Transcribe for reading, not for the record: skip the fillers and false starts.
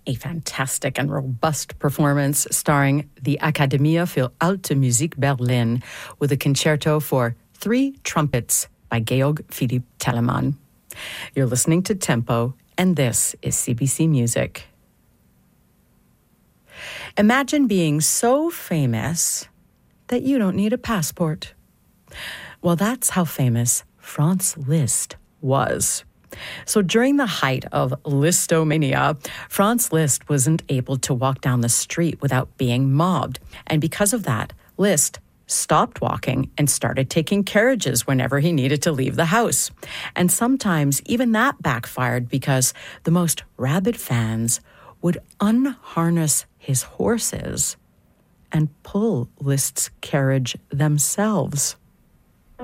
a fantastic and robust performance starring the Academia für Alte Musik Berlin with a concerto for 3 trumpets by Georg Philipp Telemann. You're listening to Tempo, and this is CBC Music. Imagine being so famous that you don't need a passport. Well, that's how famous Franz Liszt was. So during the height of Listomania, Franz Liszt wasn't able to walk down the street without being mobbed. And because of that, Liszt stopped walking and started taking carriages whenever he needed to leave the house. And sometimes even that backfired because the most rabid fans would unharness his horses and pull Liszt's carriage themselves.